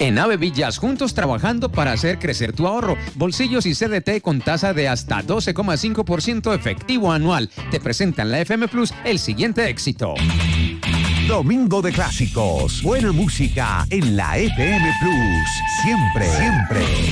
En Ave Villas, juntos trabajando para hacer crecer tu ahorro. Bolsillos y CDT con tasa de hasta 12,5% efectivo anual. Te presentan la FM Plus el siguiente éxito. Domingo de clásicos. Buena música en la FM Plus. Siempre, siempre.